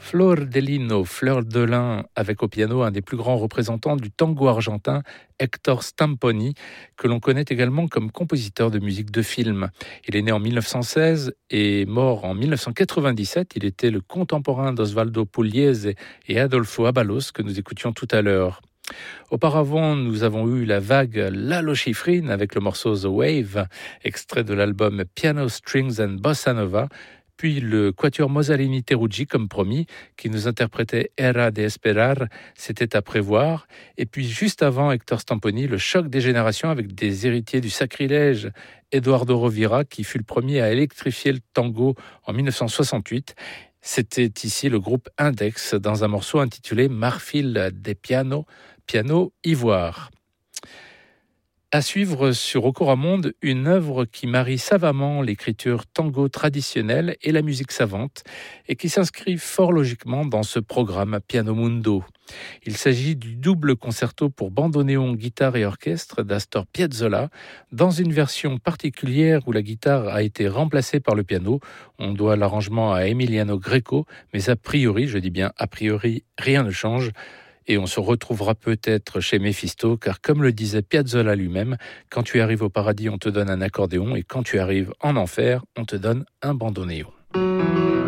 Flor de Lino, Fleur de Lin, avec au piano un des plus grands représentants du tango argentin, Héctor Stamponi, que l'on connaît également comme compositeur de musique de film. Il est né en 1916 et mort en 1997. Il était le contemporain d'Osvaldo Pugliese et Adolfo Abalos que nous écoutions tout à l'heure. Auparavant, nous avons eu la vague Lalo Schifrin avec le morceau The Wave, extrait de l'album Piano Strings and Bossa Nova, puis le quatuor Mosalini Teruggi, comme promis, qui nous interprétait Era de Esperar, c'était à prévoir. Et puis juste avant Héctor Stamponi, le choc des générations avec des héritiers du sacrilège, Eduardo Rovira, qui fut le premier à électrifier le tango en 1968. C'était ici le groupe Index dans un morceau intitulé Marfil de Piano, piano ivoire. À suivre sur Okoramonde, une œuvre qui marie savamment l'écriture tango traditionnelle et la musique savante et qui s'inscrit fort logiquement dans ce programme Piano Mundo. Il s'agit du double concerto pour bandoneon, guitare et orchestre d'Astor Piazzolla dans une version particulière où la guitare a été remplacée par le piano. On doit l'arrangement à Emiliano Greco, mais a priori, je dis bien a priori, rien ne change. Et on se retrouvera peut-être chez Méphisto, car comme le disait Piazzolla lui-même, quand tu arrives au paradis, on te donne un accordéon, et quand tu arrives en enfer, on te donne un bandoneon.